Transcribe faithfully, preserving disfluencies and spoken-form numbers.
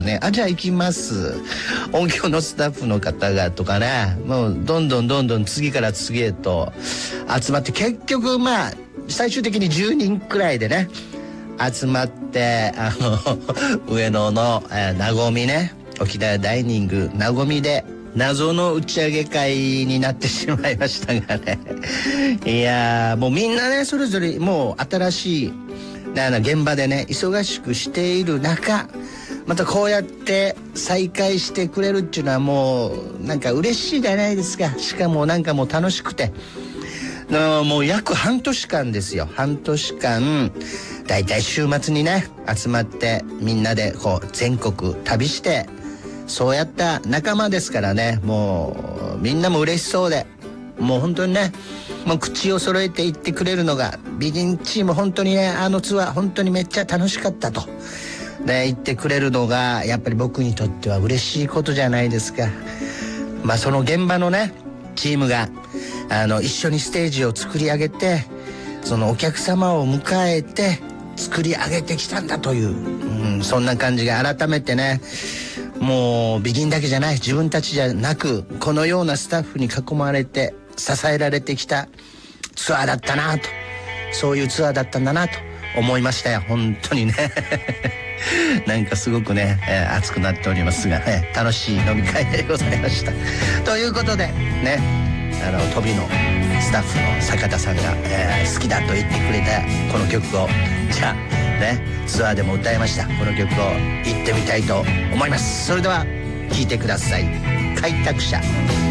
ね、あ、じゃあ行きます。音響のスタッフの方がとかね、もうどんどんどんどん次から次へと集まって、結局まあ最終的にじゅうにんくらいでね集まって、あの上野の、えー、なごみね、沖縄ダイニングなごみで謎の打ち上げ会になってしまいましたがねいやー、もうみんなねそれぞれもう新しい現場でね忙しくしている中、またこうやって再会してくれるっていうのはもうなんか嬉しいじゃないですか。しかもなんかもう楽しくて、もう約半年間ですよ。半年間だいたい週末にね集まってみんなでこう全国旅して、そうやった仲間ですからね、もうみんなも嬉しそうで、もう本当にねもう口を揃えて言ってくれるのが、ビギンチーム本当にねあのツアー本当にめっちゃ楽しかったとね言ってくれるのが、やっぱり僕にとっては嬉しいことじゃないですか。まあその現場のねチームがあの一緒にステージを作り上げて、そのお客様を迎えて作り上げてきたんだという、うん、そんな感じが改めてね、もうビギンだけじゃない、自分たちじゃなくこのようなスタッフに囲まれて支えられてきたツアーだったなと、そういうツアーだったんだなと思いましたよ、本当にねなんかすごくね、えー、熱くなっておりますが、ね、楽しい飲み会でございましたということでね、あの飛びのスタッフの坂田さんが、えー、好きだと言ってくれたこの曲を、じゃあねツアーでも歌いましたこの曲を行ってみたいと思います。それでは聴いてください。開拓者。